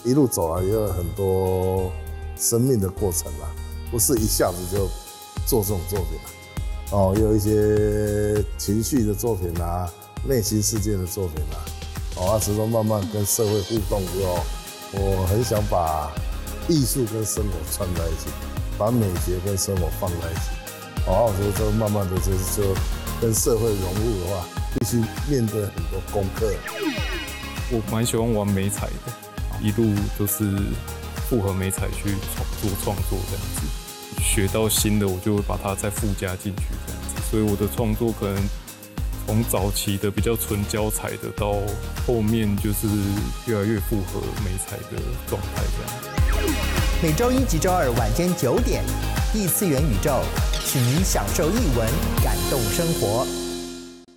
一路走来也有很多生命的过程啦，不是一下子就做这种作品啦。也有一些情绪的作品啊，内心世界的作品啊，直到慢慢跟社会互动之后，我很想把艺术跟生活串在一起，把美学跟生活放在一起。我觉得这慢慢的就跟社会融入的话，必须面对很多功课。 我蛮喜欢玩媒材的，一路都是复合媒材去做创作这样子。学到新的，我就会把它再附加进去这样子。所以我的创作可能从早期的比较纯胶彩的，到后面就是越来越符合媒材的状态这样。 每周一及周二晚间9点，异次元宇宙，请您享受艺文，感动生活。